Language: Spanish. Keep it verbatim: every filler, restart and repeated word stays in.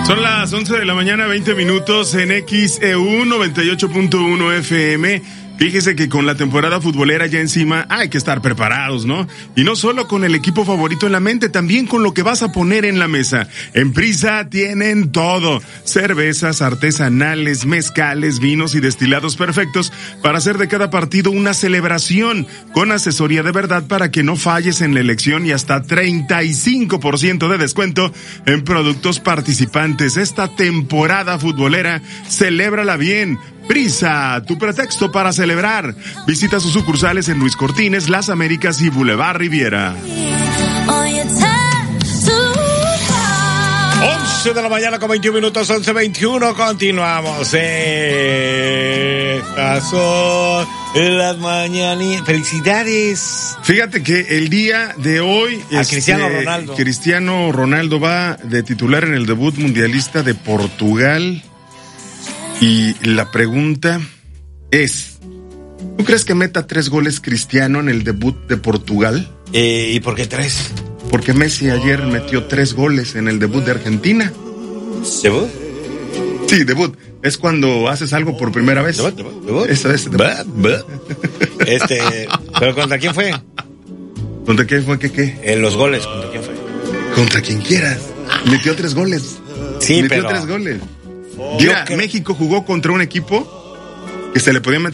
Son las once de la mañana, veinte minutos en X E U noventa y ocho punto uno F M. Fíjese que con la temporada futbolera ya encima hay que estar preparados, ¿no? Y no solo con el equipo favorito en la mente, también con lo que vas a poner en la mesa. En Prisa tienen todo. Cervezas artesanales, mezcales, vinos y destilados perfectos para hacer de cada partido una celebración, con asesoría de verdad para que no falles en la elección y hasta treinta y cinco por ciento de descuento en productos participantes. Esta temporada futbolera, celébrala bien. Prisa, tu pretexto para celebrar. Visita sus sucursales en Luis Cortines, Las Américas y Boulevard Riviera. once de la mañana con veintiún minutos, once veintiuno. Continuamos. Estas son las mañanas. Felicidades. Fíjate que el día de hoy a este, Cristiano Ronaldo. Cristiano Ronaldo va de titular en el debut mundialista de Portugal. Y la pregunta es, ¿tú crees que meta tres goles Cristiano en el debut de Portugal? Eh, ¿Y por qué tres? Porque Messi ayer metió tres goles en el debut de Argentina. ¿Debut? Sí, debut. Es cuando haces algo por primera vez. ¿Debut? ¿Debut? ¿Debut? Eso es debut. ¿But? ¿But? Este, ¿pero contra quién fue? ¿Contra quién fue? ¿Qué qué? En los goles, ¿contra quién fue? Contra quien quieras. Metió tres goles. Sí, Metió pero... tres goles. Mira, México jugó contra un equipo que se le podía